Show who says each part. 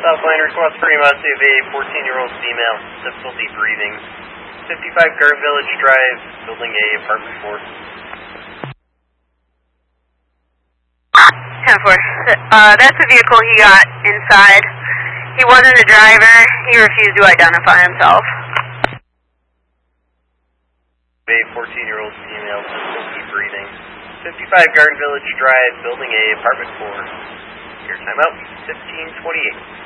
Speaker 1: Southline request for EMS of a 14-year-old female, difficulty breathing. 55 Garden Village Drive, Building A, Apartment 4.
Speaker 2: 10-4. That's the vehicle he got inside. He wasn't the driver. He refused to identify himself.
Speaker 1: A 14-year-old female, difficulty breathing. 55 Garden Village Drive, Building A, Apartment 4. Your timeout, 15:28.